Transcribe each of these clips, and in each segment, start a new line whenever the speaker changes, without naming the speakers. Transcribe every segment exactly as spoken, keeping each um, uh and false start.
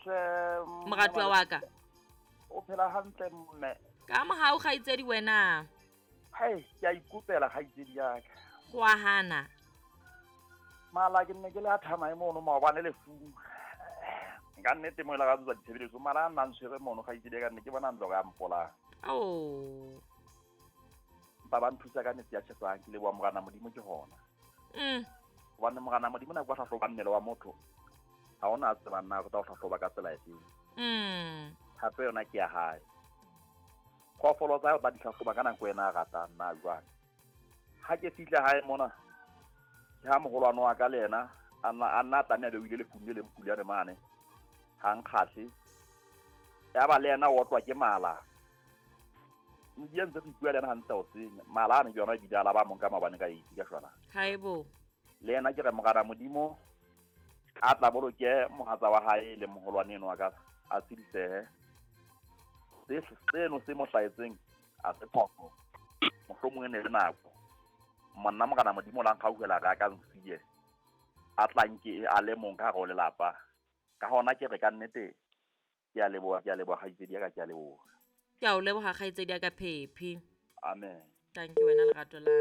mogatwa wa ka
o phela hantle mme
ka mo ha o ga itsedi wena
hai ya ikupela ga itsedi yaka
go a hana
mala ke nne ke le athama mo no maobane le fu nga nnete mo la ga tsa ditshebediso mala nna ntshwere mono ga itsedi ka nne ke bona ntlo ga mpola
oh
ba ba nthusa ka nnete ya tshetsang ke le wa mogana modimo ke hona
mm
wa nne mogana modimo na kwa tlhahloba mmele wa motho ha ona tseba nna go ta tlhahloba ka tsela e
mm
hape yona ke ya hae go follow tsa ba di tlhahloba kana go ena rata nna jwa ha ke fitla hae mona ya mogolwana wa ka le ena ana ana tane le wile le funye le mpula re mane hang khahle ya ba le ena o tswa ke mala ndi ntse ke bua le ena hantsa o tsenya mala ne yona bidala ba monka mabane ka itse ka shwana
haibo
le ena ke re mogara modimo a tla boloke mohatsa wa hae le mogolwaneng wa ka a tsidise se se no se mo hlaetseng a se phofo mohlomong ene le nako monna mogana modimo la nkgaugela ga ka nsiye a tlanke a le monka go le lapa ka hona ke re ka nnete ke a leboa ke a leboa ga itsedi ya ka ke a leboa
ke a o leboga ga itsedi ya ka phephi
amen
thank you wena lerato la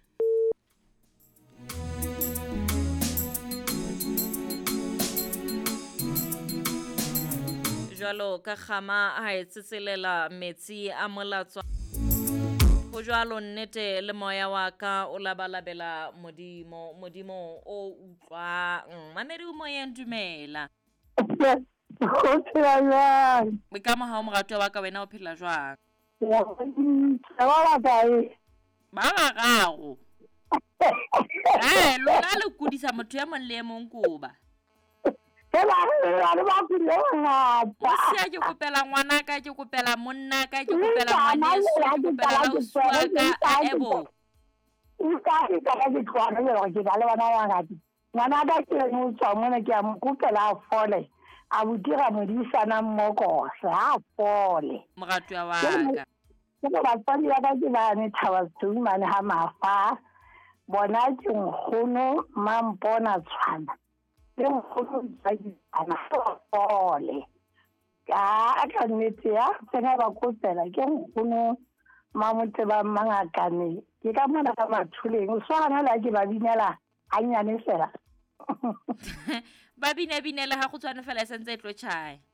jalo ka khama a etseselela metsi a molatswa go jalo nnete le moya wa ka o labalabela modimo modimo o utlwa mamedi o moyeng dumela
go tsaya
we ka mo ha o moratwa wa ka wena o phela jwang
ya ba ba kae
ba ba gago eh lona le kudisa motho ya mong le mong kuba
Ela re ba ku le ngata
sia ke kopela ngwana ka ke kopela monna ka ke kopela ngwaneso ke kopela rauswa ka ebo
ka ka ka ke tswana le go ke le bana ba ngati ngwana ka ke mo tswa mona ke a mo kopela a fole a botira modisana mmoko sa fole
mogatwa wa ka
ke ba tsali ya ka ke ba ne thawa tsumane ha mafa bona ke nkgono mampona tshwana le nkgono tsaki ana fole ka ka nnete ya tsena ba kopela ke nkgono mamotse ba mangakane ke ka mona ka mathuleng o swana la ke ba binela a nyane fela
ba bine binele ha go tswana fela sentse tlo tshaya